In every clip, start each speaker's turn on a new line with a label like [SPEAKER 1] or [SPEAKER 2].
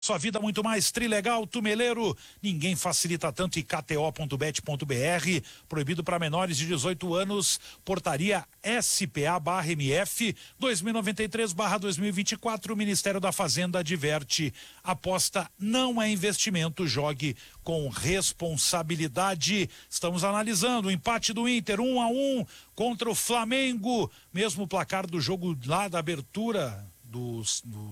[SPEAKER 1] Sua vida muito mais Trilegal, Tumeleiro, ninguém facilita tanto. E KTO.bet.br, proibido para menores de 18 anos, portaria SPA/MF 2093/2024, Ministério da Fazenda adverte, aposta não é investimento, jogue com responsabilidade. Estamos analisando o empate do Inter, 1-1 contra o Flamengo, mesmo placar do jogo lá da abertura do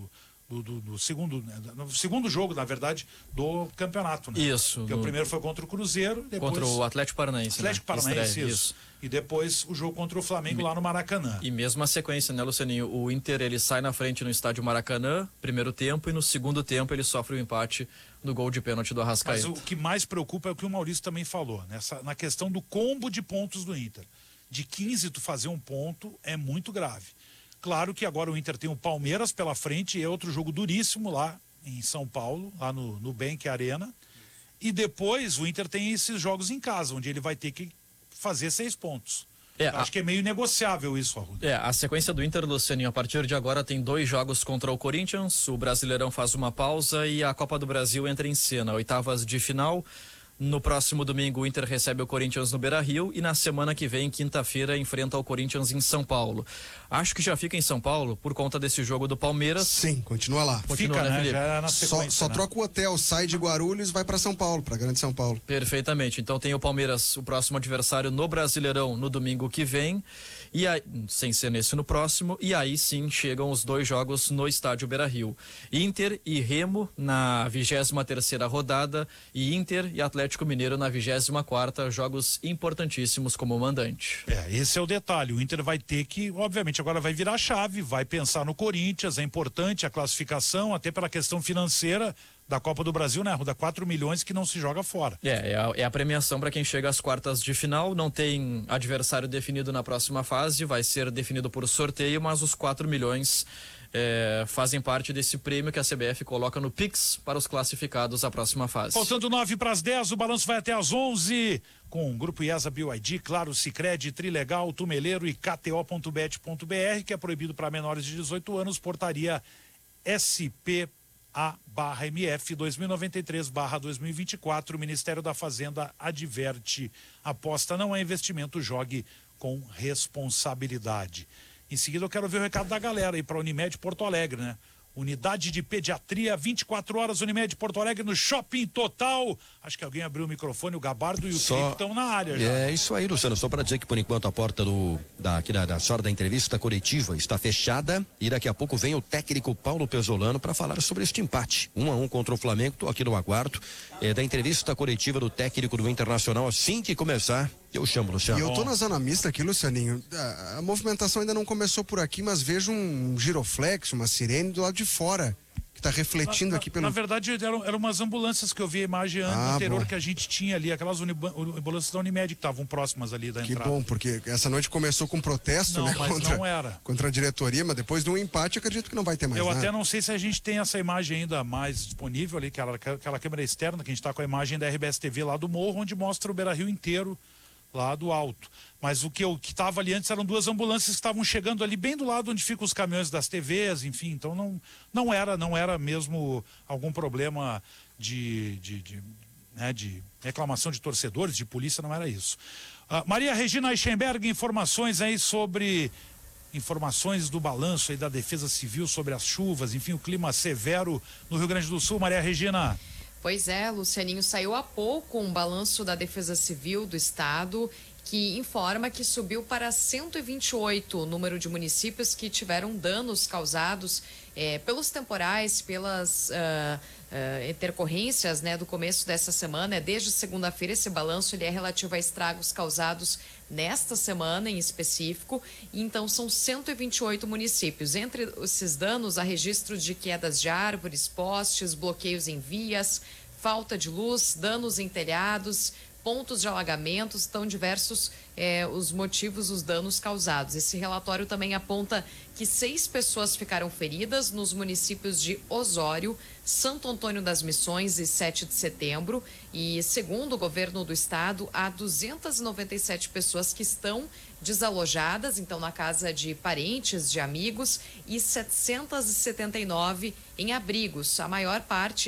[SPEAKER 1] segundo jogo, na verdade, do campeonato, né?
[SPEAKER 2] Isso.
[SPEAKER 1] Porque o primeiro foi contra o Cruzeiro, depois
[SPEAKER 2] contra o Atlético Paranaense.
[SPEAKER 1] Atlético Paranaense, isso. E depois o jogo contra o Flamengo lá no Maracanã.
[SPEAKER 2] E mesmo a sequência, né, Lucianinho? O Inter, ele sai na frente no estádio Maracanã, primeiro tempo, e no segundo tempo ele sofre o empate no gol de pênalti do Arrascaeta.
[SPEAKER 1] Mas o que mais preocupa é o que o Maurício também falou, na questão do combo de pontos do Inter. De 15 tu fazer um ponto é muito grave. Claro que agora o Inter tem o Palmeiras pela frente, e é outro jogo duríssimo lá em São Paulo, lá no Nubank Arena. E depois o Inter tem esses jogos em casa, onde ele vai ter que fazer 6 pontos. Acho que é meio negociável isso, Arruda.
[SPEAKER 2] A sequência do Inter, Lucianinho, a partir de agora tem 2 jogos contra o Corinthians, o Brasileirão faz uma pausa e a Copa do Brasil entra em cena, oitavas de final. No próximo domingo, o Inter recebe o Corinthians no Beira-Rio e na semana que vem, quinta-feira, enfrenta o Corinthians em São Paulo. Acho que já fica em São Paulo por conta desse jogo do Palmeiras.
[SPEAKER 3] Sim, continua lá.
[SPEAKER 1] Fica, né? Já é na sequência,
[SPEAKER 3] só troca o hotel, sai de Guarulhos, vai para São Paulo, para Grande São Paulo.
[SPEAKER 2] Perfeitamente. Então tem o Palmeiras, o próximo adversário no Brasileirão no domingo que vem, e aí, sem ser nesse no próximo, e aí sim chegam os 2 jogos no estádio Beira-Rio. Inter e Remo na 23ª rodada e Inter e Atlético Mineiro na 24ª, jogos importantíssimos como mandante.
[SPEAKER 1] Esse é o detalhe. O Inter vai ter que, obviamente, agora vai virar a chave, vai pensar no Corinthians, é importante a classificação, até pela questão financeira da Copa do Brasil, né? Dá 4 milhões que não se joga fora.
[SPEAKER 2] É a premiação para quem chega às quartas de final, não tem adversário definido na próxima fase, vai ser definido por sorteio, mas os 4 milhões fazem parte desse prêmio que a CBF coloca no Pix para os classificados à próxima fase.
[SPEAKER 1] Faltando 9:10, o balanço vai até às 11, com o Grupo IESA, BioID, Claro, Sicredi, Trilegal, Tumeleiro e KTO.bet.br, que é proibido para menores de 18 anos, portaria SPA/MF 2093/2024, Ministério da Fazenda adverte, aposta não é investimento, jogue com responsabilidade. Em seguida eu quero ver o recado da galera aí para a Unimed Porto Alegre, né? Unidade de Pediatria, 24 horas, Unimed Porto Alegre, no Shopping Total. Acho que alguém abriu o microfone, o Gabardo e o Felipe estão na área já.
[SPEAKER 4] É isso aí, Luciano, só para dizer que por enquanto a porta da hora da entrevista coletiva está fechada e daqui a pouco vem o técnico Paulo Pesolano para falar sobre este empate, 1-1 contra o Flamengo. Tô aqui no aguardo da entrevista coletiva do técnico do Internacional. Assim que começar, eu chamo, Luciano.
[SPEAKER 3] E eu tô na zona mista aqui, Lucianinho. A movimentação ainda não começou por aqui, mas vejo um giroflex, uma sirene do lado de fora, que tá refletindo aqui pelo...
[SPEAKER 1] Na verdade, eram umas ambulâncias que eu vi a imagem anterior que a gente tinha ali, aquelas ambulâncias da Unimed que estavam próximas ali da entrada.
[SPEAKER 3] Que bom, porque essa noite começou com protesto, né? Contra a diretoria, mas depois de um empate, acredito que não vai ter mais nada.
[SPEAKER 1] Até não sei se a gente tem essa imagem ainda mais disponível ali, aquela câmera externa, que a gente tá com a imagem da RBS TV lá do morro, onde mostra o Beira-Rio inteiro, lá do alto. Mas o que estava ali antes eram 2 ambulâncias que estavam chegando ali bem do lado onde ficam os caminhões das TVs, enfim, então não era mesmo algum problema de reclamação de torcedores, de polícia, não era isso. Maria Regina Eichenberg, informações do balanço aí da Defesa Civil sobre as chuvas, enfim, o clima severo no Rio Grande do Sul. Maria Regina.
[SPEAKER 5] Pois é, Lucianinho, saiu há pouco um balanço da Defesa Civil do Estado que informa que subiu para 128 o número de municípios que tiveram danos causados pelos temporais, pelas intercorrências, né, do começo dessa semana. Desde segunda-feira esse balanço ele é relativo a estragos causados nesta semana em específico, então são 128 municípios. Entre esses danos há registros de quedas de árvores, postes, bloqueios em vias, falta de luz, danos em telhados, pontos de alagamentos, estão diversos os motivos, os danos causados. Esse relatório também aponta que 6 pessoas ficaram feridas nos municípios de Osório, Santo Antônio das Missões e 7 de Setembro. E, segundo o governo do estado, há 297 pessoas que estão desalojadas, então na casa de parentes, de amigos, e 779 em abrigos. A maior parte